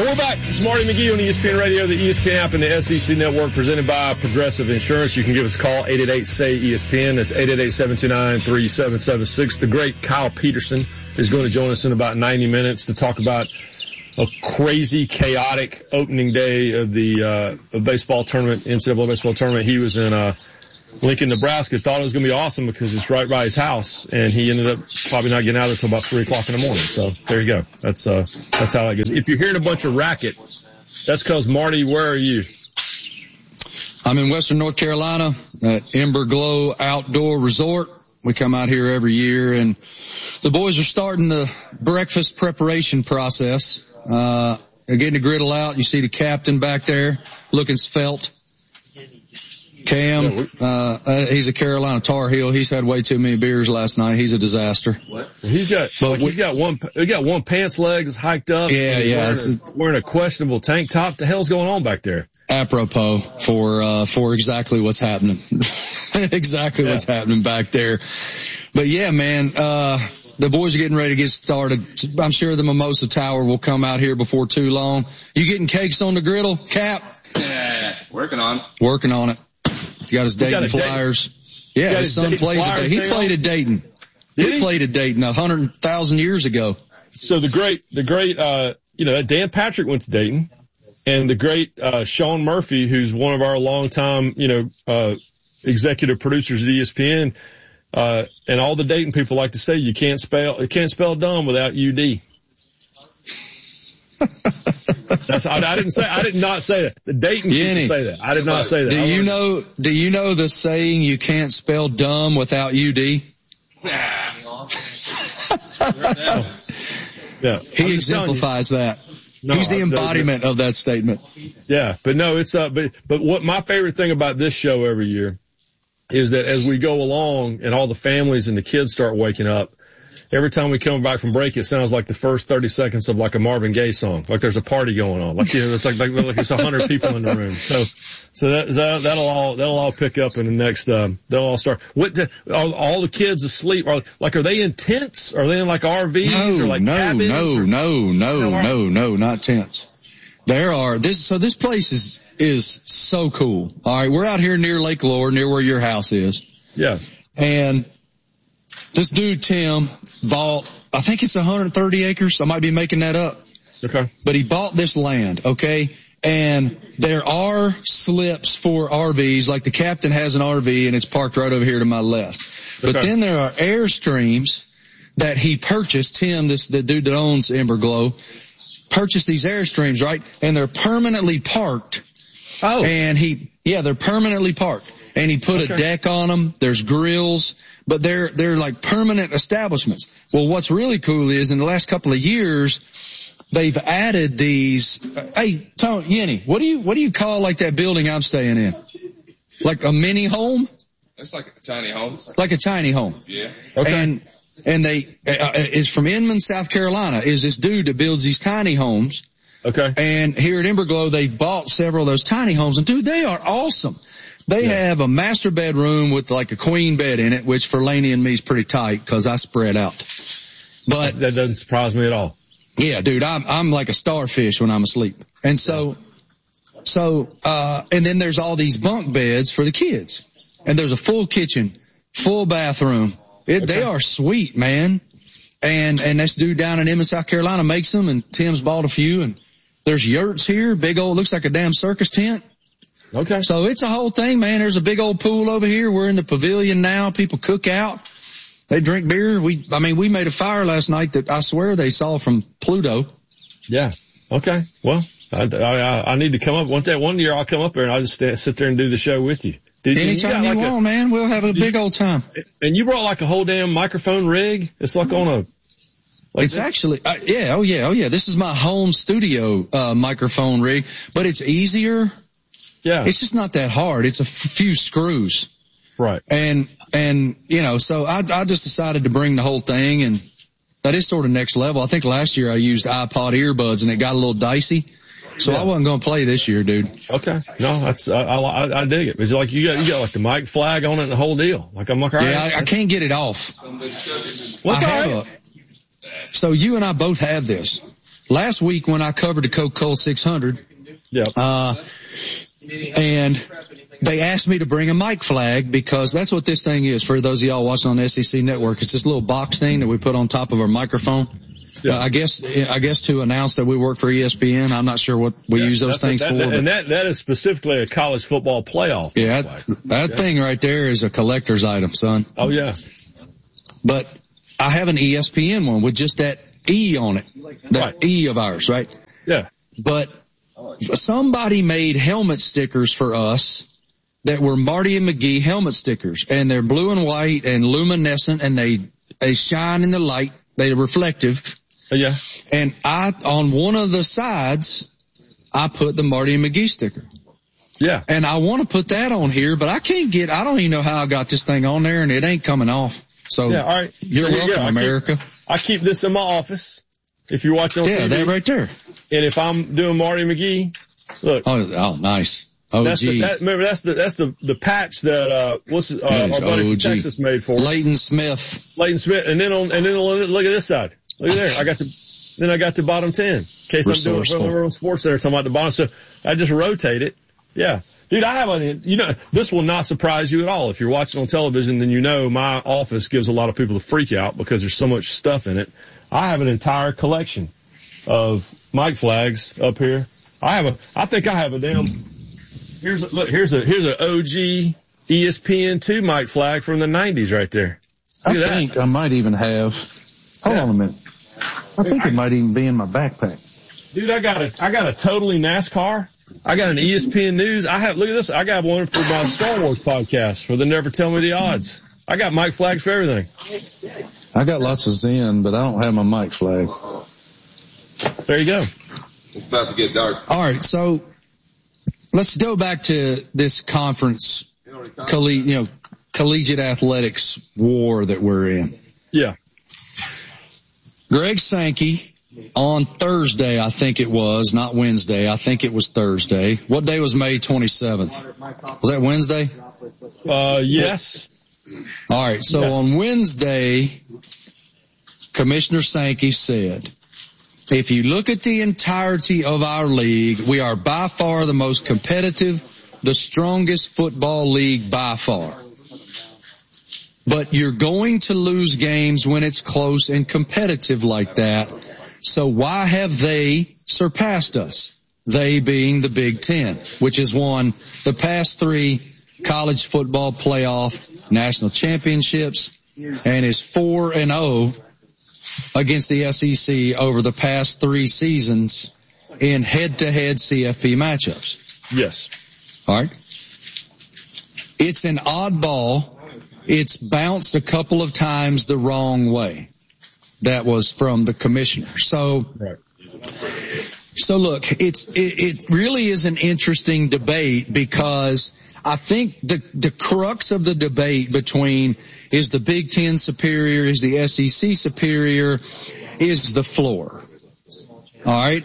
We're back. It's Marty McGee on ESPN Radio, the ESPN app, and the SEC Network, presented by Progressive Insurance. You can give us a call, 888-SAY-ESPN. That's 888-729-3776. The great Kyle Peterson is going to join us in about 90 minutes to talk about a crazy, chaotic opening day of the baseball tournament, NCAA baseball tournament. He was in Lincoln, Nebraska. Thought it was going to be awesome because it's right by his house, and he ended up probably not getting out until about 3 o'clock in the morning. So there you go. That's how that goes. If you're hearing a bunch of racket, that's because, Marty, where are you? I'm in Western North Carolina at Emberglow Outdoor Resort. We come out here every year, and the boys are starting the breakfast preparation process. They're getting the griddle out. You see the captain back there looking svelte. Cam, he's a Carolina Tar Heel. He's had way too many beers last night. He's a disaster. What? He's got one pants legs hiked up. Yeah. Wearing a questionable tank top. The hell's going on back there? Apropos for exactly what's happening. What's happening back there. But yeah, man, the boys are getting ready to get started. I'm sure the Mimosa Tower will come out here before too long. You getting cakes on the griddle, Cap? Yeah, working on it. He got his Dayton Flyers. Yeah, his son plays at Dayton. He played at Dayton. He played at Dayton 100,000 years ago. So the great, Dan Patrick went to Dayton, and the great, Sean Murphy, who's one of our longtime, executive producers at ESPN, and all the Dayton people like to say you can't spell dumb without UD. I did not say that. The Dayton people say that. I did not say that. Do you know the saying you can't spell dumb without UD? Yeah. He exemplifies that. No, he's the embodiment of that statement. Yeah, but no, it's but what my favorite thing about this show every year is that as we go along and all the families and the kids start waking up, every time we come back from break, it sounds like the first 30 seconds of like a Marvin Gaye song. Like there's a party going on. Like, it's like it's 100 people in the room. So that'll all pick up in the next, they'll all start. All the kids asleep? Are they in tents? Are they in like RVs or like cabins? No, not tents. This place is so cool. All right. We're out here near Lake Lure, near where your house is. Yeah. And this dude, Tim, bought, I think it's 130 acres. I might be making that up. Okay. But he bought this land, okay? And there are slips for RVs, like the captain has an RV and it's parked right over here to my left. Okay. But then there are Airstreams that he purchased. Tim, the dude that owns Emberglow, purchased these Airstreams, right? And they're permanently parked. Oh. And they're permanently parked. And he put a deck on them. There's grills, but they're like permanent establishments. Well, what's really cool is in the last couple of years, they've added these. Hey, Tony, Yenny, what do you call like that building I'm staying in? Like a mini home? It's like a tiny home. Like a tiny home. Yeah. Okay. And they is from Inman, South Carolina. Is this dude that builds these tiny homes? Okay. And here at Emberglow, they've bought several of those tiny homes, and dude, they are awesome. They have a master bedroom with like a queen bed in it, which for Laney and me is pretty tight because I spread out. But that doesn't surprise me at all. Yeah, dude, I'm like a starfish when I'm asleep. And and then there's all these bunk beds for the kids. And there's a full kitchen, full bathroom. They are sweet, man. And this dude down in Inman, South Carolina makes them, and Tim's bought a few, and there's yurts here, big old, looks like a damn circus tent. Okay. So it's a whole thing, man. There's a big old pool over here. We're in the pavilion now. People cook out. They drink beer. We made a fire last night that I swear they saw from Pluto. Yeah. Okay. Well, I need to come up one year. I'll come up there and I'll just sit there and do the show with you. Anytime you want, man. We'll have a big old time. And you brought like a whole damn microphone rig. It's like on a. It's actually, oh yeah. This is my home studio microphone rig, but it's easier. Yeah. It's just not that hard. It's a few screws. Right. And so I just decided to bring the whole thing, and that is sort of next level. I think last year I used iPod earbuds and it got a little dicey. So I wasn't going to play this year, dude. Okay. No, that's, I dig it. It's like you got like the mic flag on it and the whole deal. Like I'm like, all right. Yeah, I can't get it off. What's all right? So you and I both have this. last week when I covered the Coca-Cola 600, and they asked me to bring a mic flag because that's what this thing is for those of y'all watching on the SEC Network. It's this little box thing that we put on top of our microphone. Yeah. I guess to announce that we work for ESPN. I'm not sure what we use those things for. And that is specifically a college football playoff. Yeah, that thing right there is a collector's item, son. Oh, yeah. But I have an ESPN one with just that E on it. That E of ours, right? Yeah. But somebody made helmet stickers for us that were Marty and McGee helmet stickers. And they're blue and white and luminescent, and they shine in the light. They're reflective. Yeah. And on one of the sides, I put the Marty and McGee sticker. Yeah. And I want to put that on here, but I don't even know how I got this thing on there, and it ain't coming off. So yeah, all right. You're welcome, America. I keep this in my office. If you're watching on TV. Yeah, that right there. And if I'm doing Marty McGee, look. Oh, nice. OG. Remember, that's the patch that, our buddy from Texas made for us. Leighton Smith. And then look at this side. Look at there. I got the bottom 10. In case I'm doing it from the World Sports Center, talking about the bottom. So I just rotate it. Yeah. Dude, this will not surprise you at all. If you're watching on television, then my office gives a lot of people the freak out because there's so much stuff in it. I have an entire collection of mic flags up here. I think I have a damn, here's an OG ESPN2 mic flag from the 90s right there. I think I might even have, hold on a minute. I think it might even be in my backpack. Dude, I got a totally NASCAR. I got an ESPN News. Look at this. I got one for my Star Wars podcast for the Never Tell Me the Odds. I got mic flags for everything. I got lots of Zen, but I don't have my mic flag. There you go. It's about to get dark. All right, so let's go back to this conference, collegiate athletics war that we're in. Yeah. Greg Sankey on Thursday, I think it was, not Wednesday. I think it was Thursday. What day was May 27th? Was that Wednesday? Yes. All right. So yes. On Wednesday, Commissioner Sankey said, if you look at the entirety of our league, we are by far the most competitive, the strongest football league by far. But you're going to lose games when it's close and competitive like that. So why have they surpassed us? They being the Big Ten, which has won the past 3 college football playoff national championships and is 4-0 against the SEC over the past 3 seasons in head-to-head CFP matchups. Yes. All right. It's an oddball. It's bounced a couple of times the wrong way. That was from the commissioner. So look, it really is an interesting debate because I think the crux of the debate between is the Big Ten superior, is the SEC superior, is the floor. All right.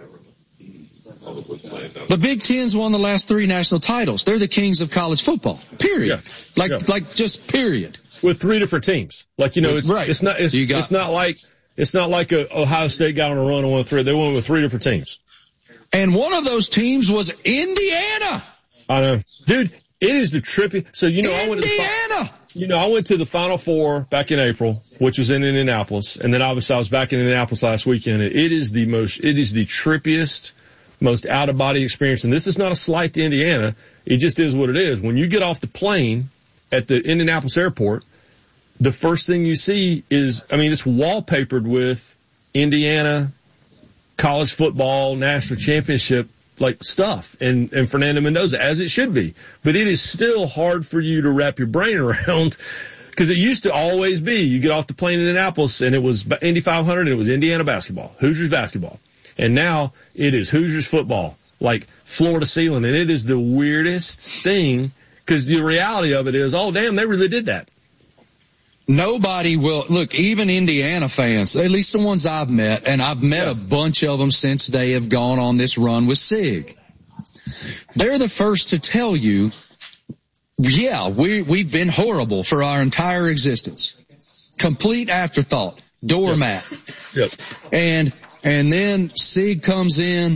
The Big Ten's won the last 3 national titles. They're the kings of college football. Period. Yeah. Like just period. With 3 different teams. It's not like Ohio State got on a run and won 3. They won with 3 different teams. And one of those teams was Indiana. I know. Dude, it is the trippy. So, I went to the Final Four back in April, which was in Indianapolis. And then obviously I was back in Indianapolis last weekend. It is the trippiest, most out of body experience. And this is not a slight to Indiana. It just is what it is. When you get off the plane at the Indianapolis airport, the first thing you see is, it's wallpapered with Indiana college football national championship like stuff and Fernando Mendoza, as it should be. But it is still hard for you to wrap your brain around because it used to always be you get off the plane in Indianapolis and it was Indy 500 and it was Indiana basketball, Hoosiers basketball. And now it is Hoosiers football, like floor to ceiling. And it is the weirdest thing because the reality of it is, oh, damn, they really did that. Nobody will, look, even Indiana fans, at least the ones I've met, and I've met a bunch of them since they have gone on this run with SIG. They're the first to tell you, we've been horrible for our entire existence. Complete afterthought, doormat. Yep. And And then Sig comes in,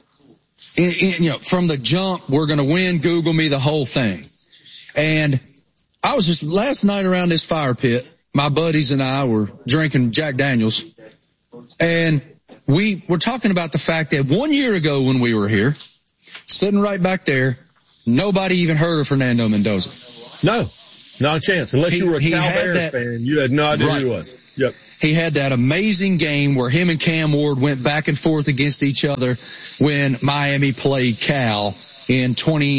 from the jump, we're going to win, Google me, the whole thing. And I was just last night around this fire pit, my buddies and I were drinking Jack Daniels, and we were talking about the fact that 1 year ago when we were here, sitting right back there, nobody even heard of Fernando Mendoza. No, not a chance. Unless you were a Cal Bears fan, you had no idea who he was. Yep. He had that amazing game where him and Cam Ward went back and forth against each other when Miami played Cal in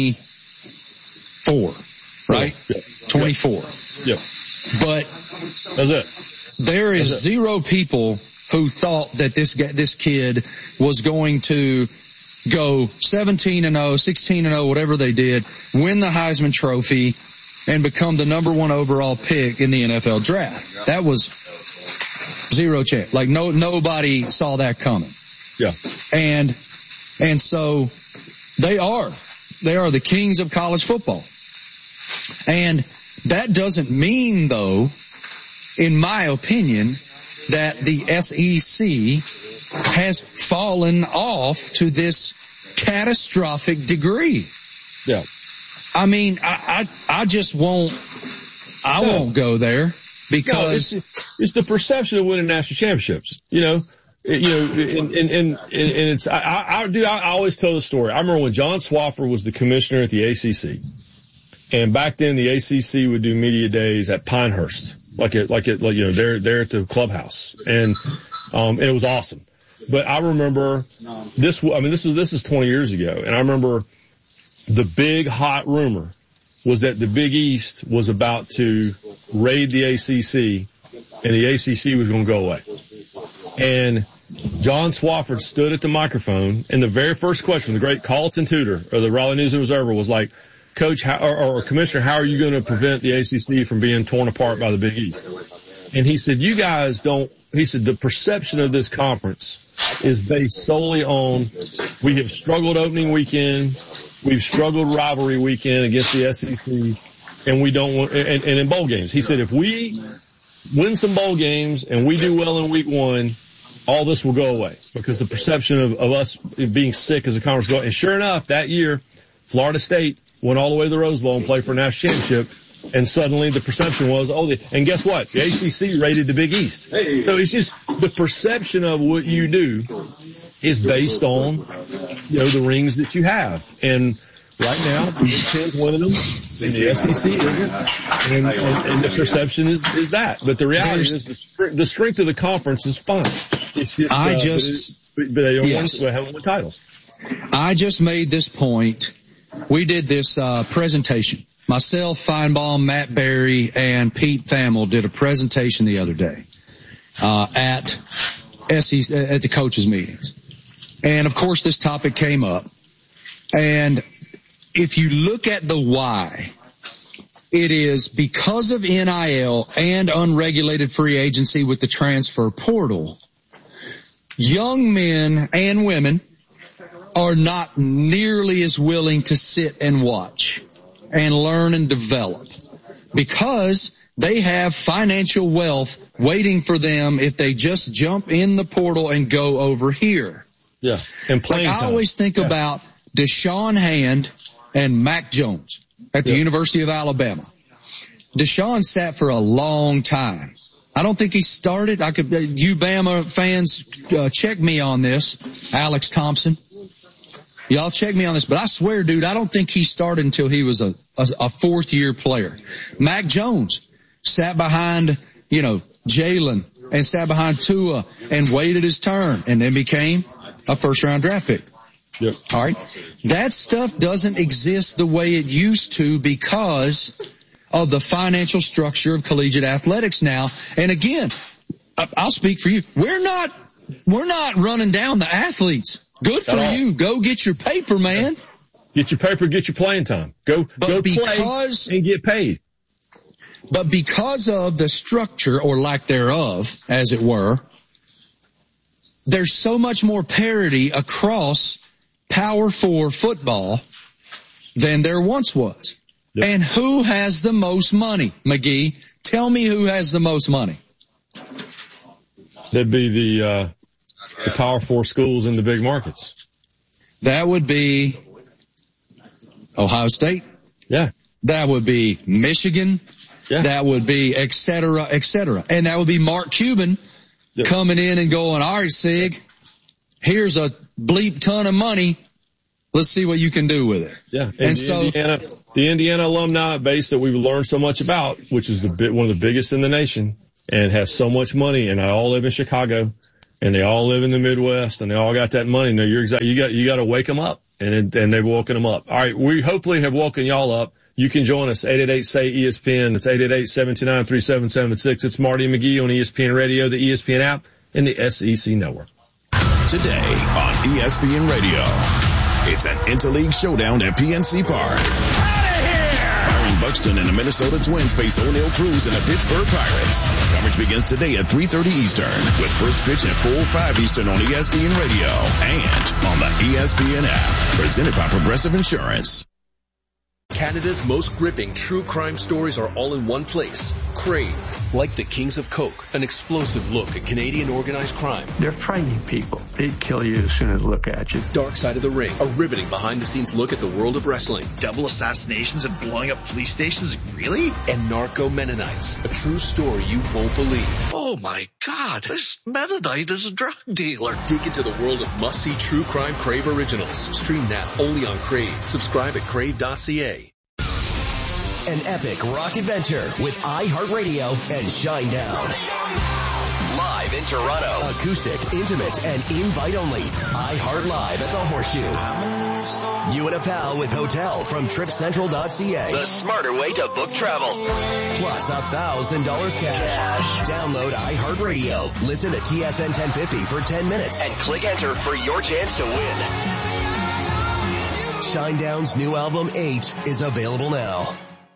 24, right? Yep. 24. Yep. But that's it. There is zero people who thought that this kid was going to go 17-0, 16-0, whatever they did, win the Heisman Trophy, and become the number 1 overall pick in the NFL draft. That was zero chance. Like nobody saw that coming. Yeah. And so they are the kings of college football. And that doesn't mean, though, in my opinion, that the SEC has fallen off to this catastrophic degree. Yeah. I mean, I just won't go there because it's the perception of winning national championships, and it's, I always tell the story. I remember when John Swofford was the commissioner at the ACC, and back then the ACC would do media days at Pinehurst, like there at the clubhouse, and it was awesome. But I remember this is 20 years ago, and I remember the big hot rumor was that the Big East was about to raid the ACC, and the ACC was going to go away. And John Swofford stood at the microphone, and the very first question, the great Carlton Tudor of the Raleigh News and Observer, was like, Coach, or Commissioner, how are you going to prevent the ACC from being torn apart by the Big East? And he said, you guys don't, he said, the perception of this conference is based solely on we have struggled opening weekend, we've struggled rivalry weekend against the SEC, and we don't want, and in bowl games. He said, if we win some bowl games and we do well in week 1, all this will go away because the perception of us being sick as a conference go. And sure enough, that year, Florida State went all the way to the Rose Bowl and played for a national championship. And suddenly the perception was, and guess what? The ACC rated the Big East. Hey. So it's just the perception of what you do is based on, the rings that you have. And right now, the Big Ten's winning them, and the SEC isn't. And the perception is that. But the reality is the strength of the conference is fine. It's just, but they haven't won titles. I just made this point. We did this presentation. Myself, Feinbaum, Matt Berry, and Pete Thamel did a presentation the other day at the coaches' meetings. And, of course, this topic came up. And if you look at the why, it is because of NIL and unregulated free agency with the transfer portal, young men and women are not nearly as willing to sit and watch and learn and develop because they have financial wealth waiting for them if they just jump in the portal and go over here. Yeah. And playing time. I always think about Deshaun Hand and Mac Jones at the University of Alabama. Deshaun sat for a long time. I don't think he started. You Bama fans, check me on this. Alex Thompson. Y'all check me on this, but I swear, dude, I don't think he started until he was a 4th-year player. Mac Jones sat behind, Jalen and sat behind Tua and waited his turn and then became a first-round draft pick. Yep. All right. That stuff doesn't exist the way it used to because of the financial structure of collegiate athletics now. And again, I'll speak for you. We're not running down the athletes. Good for you. Go get your paper, man. Get your paper, get your playing time. Go play and get paid. But because of the structure or lack thereof, as it were, there's so much more parity across Power 4 football than there once was. Yep. And who has the most money, McGee? Tell me who has the most money. That'd be the the Power 4 schools in the big markets? That would be Ohio State. Yeah. That would be Michigan. Yeah. That would be et cetera, et cetera. And that would be Mark Cuban coming in and going, all right, Sig, here's a bleep ton of money. Let's see what you can do with it. Yeah. And the Indiana alumni base that we've learned so much about, which is one of the biggest in the nation and has so much money, and they all live in Chicago and they all live in the Midwest and they all got that money. No, you got to wake them up, and they've woken them up. All right. We hopefully have woken y'all up. You can join us, 888-SAY-ESPN. It's 888-729-3776. It's Marty and McGee on ESPN Radio, the ESPN app, and the SEC Network. Today on ESPN Radio, it's an interleague showdown at PNC Park. Byron Buxton and the Minnesota Twins face O'Neal Cruz and the Pittsburgh Pirates. Coverage begins today at 3:30 Eastern, with first pitch at 4:05 Eastern on ESPN Radio and on the ESPN app. Presented by Progressive Insurance. Canada's most gripping true crime stories are all in one place. Crave, like the Kings of Coke, an explosive look at Canadian organized crime. They're frightening people. They'd kill you as soon as they look at you. Dark Side of the Ring, a riveting behind-the-scenes look at the world of wrestling. Double assassinations and blowing up police stations? Really? And Narco Mennonites, a true story you won't believe. Oh my God, this Mennonite is a drug dealer. Dig into the world of must-see true crime Crave originals. Stream now only on Crave. Subscribe at crave.ca. An epic rock adventure with iHeartRadio and Shinedown. Live in Toronto. Acoustic, intimate, and invite only. iHeart Live at the Horseshoe. You and a pal with hotel from tripcentral.ca. The smarter way to book travel. Plus $1,000 cash. Download iHeartRadio. Listen to TSN 1050 for 10 minutes. And click enter for your chance to win. Shinedown's new album 8 is available now.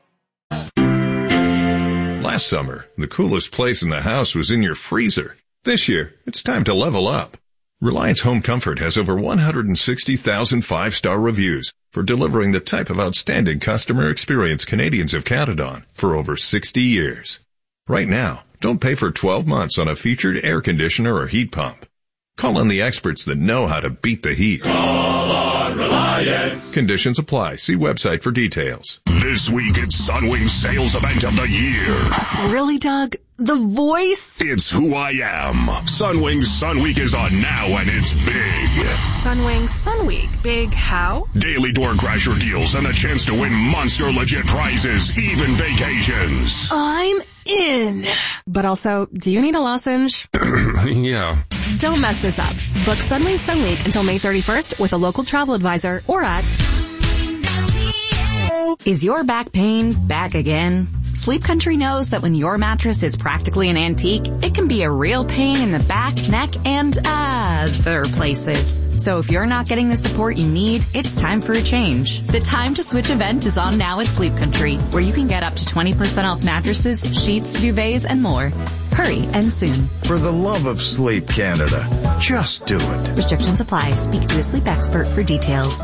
Last summer, the coolest place in the house was in your freezer. This year, it's time to level up. Reliance Home Comfort has over 160,000 five-star reviews for delivering the type of outstanding customer experience Canadians have counted on for over 60 years. Right now, don't pay for 12 months on a featured air conditioner or heat pump. Call on the experts that know how to beat the heat. Call on Reliance. Conditions apply. See website for details. This week it's Sunwing's sales event of the year. Really, Doug? The voice? It's who I am. Sunwing's Sun Week is on now, and it's big. Sunwing Sun Week. Big how? Daily door crasher deals and a chance to win monster legit prizes, even vacations. I'm in. But also, do you need a lozenge? Yeah. Don't mess this up. Book Sunwing Sun Week until May 31st with a local travel advisor or at... Is your back pain back again? Sleep Country knows that when your mattress is practically an antique, it can be a real pain in the back, neck, and other places. So if you're not getting the support you need, it's time for a change. The Time to Switch event is on now at Sleep Country, where you can get up to 20% off mattresses, sheets, duvets, and more. Hurry and soon. For the love of sleep, Canada, just do it. Restrictions apply. Speak to a sleep expert for details.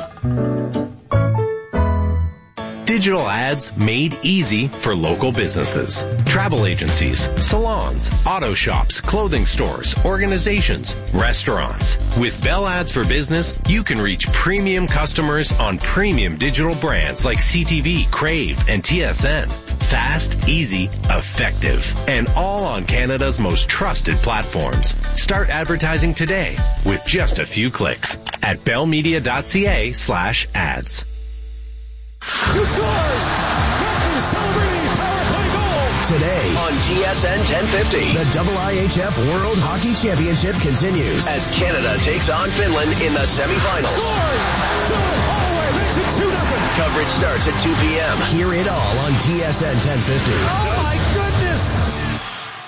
Digital ads made easy for local businesses. Travel agencies, salons, auto shops, clothing stores, organizations, restaurants. With Bell Ads for Business, you can reach premium customers on premium digital brands like CTV, Crave, and TSN. Fast, easy, effective, and all on Canada's most trusted platforms. Start advertising today with just a few clicks at bellmedia.ca/ads. Two scores! Captain celebrating power play goal! Today on TSN 1050, the IIHF World Hockey Championship continues as Canada takes on Finland in the semifinals. Scores! Philip Holloway makes it 2-0. Coverage starts at 2 p.m. Hear it all on TSN 1050. Oh my goodness!